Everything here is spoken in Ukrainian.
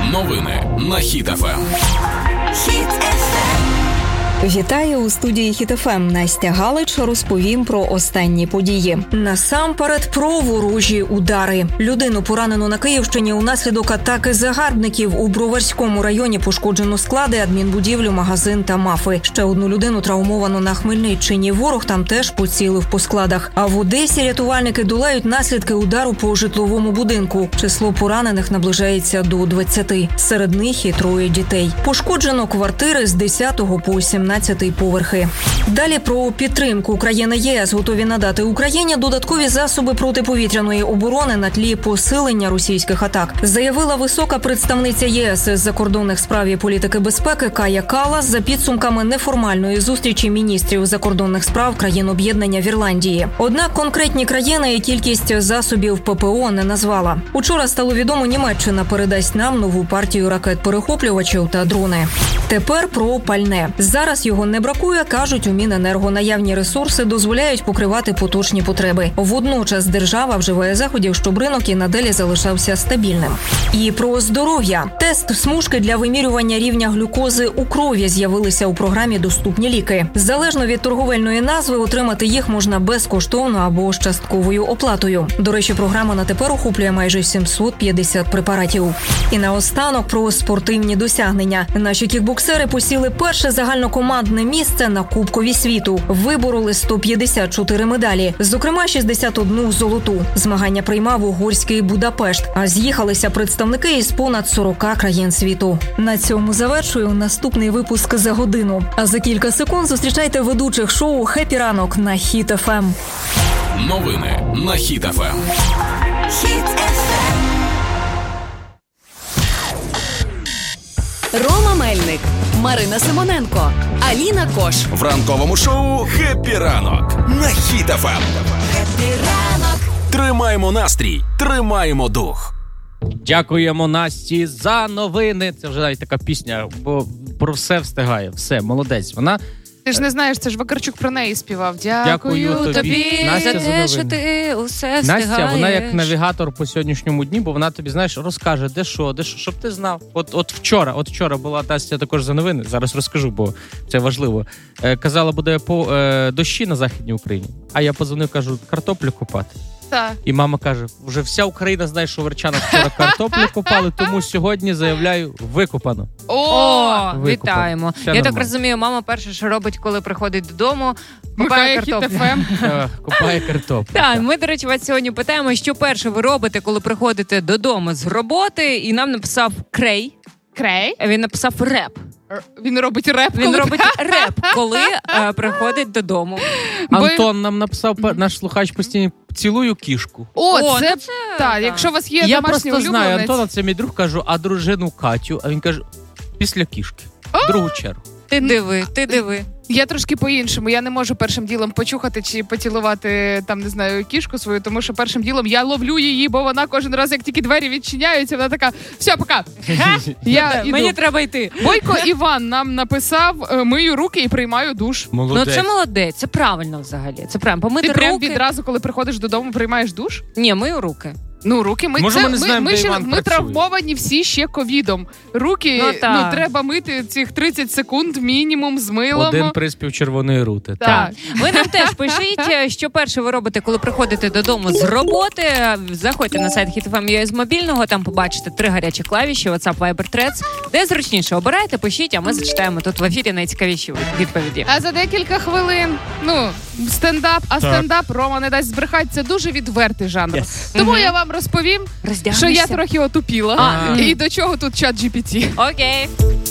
Новини на Хіт ФМ. Вітаю у студії Хіт ФМ. Настя Галич розповім про останні події. Насамперед про ворожі удари. Людину поранено на Київщині унаслідок атаки загарбників. У Броварському районі пошкоджено склади, адмінбудівлю, магазин та МАФи. Ще одну людину травмовано на Хмельниччині. Ворог там теж поцілив по складах. А в Одесі рятувальники долають наслідки удару по житловому будинку. Число поранених наближається до 20. Серед них і 3 дітей. Пошкоджено квартири з 10 по 17 поверхи. Далі про підтримку. Україна ЄС готові надати Україні додаткові засоби протиповітряної оборони на тлі посилення російських атак, заявила висока представниця ЄС з закордонних справ і політики безпеки Кая Каллас за підсумками неформальної зустрічі міністрів закордонних справ країн об'єднання в Ірландії. Однак конкретні країни і кількість засобів ППО не назвала. Учора стало відомо, Німеччина передасть нам нову партію ракет-перехоплювачів та дрони. Тепер про пальне. Зараз його не бракує, кажуть у Міненерго. Наявні ресурси дозволяють покривати поточні потреби. Водночас держава вживає заходів, щоб ринок і надалі залишався стабільним. І про здоров'я. Тест-смужки для вимірювання рівня глюкози у крові з'явилися у програмі «Доступні ліки». Залежно від торговельної назви, отримати їх можна безкоштовно або з частковою оплатою. До речі, програма на тепер охоплює майже 750 препаратів. І наостанок про спортивні досягнення. Наші кікбоксери посіли перше загальнокомандне місце на Кубкові світу. Вибороли 154 медалі, зокрема 61 золоту. Змагання приймав угорський Будапешт, а з'їхалися представники із понад 40 країн світу. На цьому завершую наступний випуск за годину. А за кілька секунд зустрічайте ведучих шоу «Хеппі ранок» на Хіт ФМ. Новини на Хіт ФМ. Рома Мельник, Марина Симоненко, Аліна Кош. В ранковому шоу «Хеппі ранок» на Хіт ФМ. Хеппі ранок. Тримаємо настрій, тримаємо дух. Дякуємо Насті за новини. Це вже навіть така пісня, бо про все встигає. Все, молодець. Вона... Ти ж не знаєш, це ж Вакарчук про неї співав. Дякую тобі Настя, за те, що ти усе встигаєш. Настя, вона як навігатор по сьогоднішньому дню, бо вона тобі, знаєш, розкаже, де що, щоб ти знав. От вчора була Настя також за новини, зараз розкажу, бо це важливо. Казала, буде дощі на Західній Україні, а я подзвонив, кажу, картоплю копати. Так. І мама каже, вже вся Україна знає, що Верчанах вчора картоплю копали, тому сьогодні, заявляю, викопано. О, вітаємо. Все Я нормально. так розумію, мама перше, що робить, коли приходить додому, копає картоплю. Копає картоплю. Так, ми, до речі, вас сьогодні питаємо, що перше ви робите, коли приходите додому з роботи, і нам написав Крей. Крей? Він написав реп. Він робить реп. Він робить реп, коли приходить додому. Антон нам написав, наш слухач постійно, цілую кішку. О, це так, якщо у вас є Я домашній просто знаю улюбленець. Антона, це мій друг, кажу, а дружину Катю, а він каже, після кішки, другу чергу. Ти диви. Я трошки по-іншому. Я не можу першим ділом почухати чи поцілувати, там, не знаю, кішку свою, тому що першим ділом я ловлю її, бо вона кожен раз, як тільки двері відчиняються, вона така, все, пока. Мені треба йти. Бойко Іван нам написав, мию руки і приймаю душ. Молодець. Ну це молодець, це правильно взагалі. Це правильно. Помити Ти прям руки. відразу, коли приходиш додому, приймаєш душ? Ні, мию руки. Ну, руки ми Може, це, ми не знаємо, де Іван ми працює. травмовані всі ще ковідом. Руки треба мити цих 30 секунд мінімум з милом. Один приспів червоної рути. Так. Ви нам теж пишіть, що перше ви робите, коли приходите додому з роботи. Заходьте на сайт HitFM.ua з мобільного, там побачите 3 гарячі клавіші, WhatsApp, Viber, Threads. Де зручніше обирайте, пишіть, а ми зачитаємо тут в ефірі найцікавіші відповіді. А за декілька хвилин, стендап, стендап, Рома не дасть збрехати, це дуже відвертий жанр. Тому я вам розповім, що я трохи отупіла. І до чого тут чат GPT. Окей.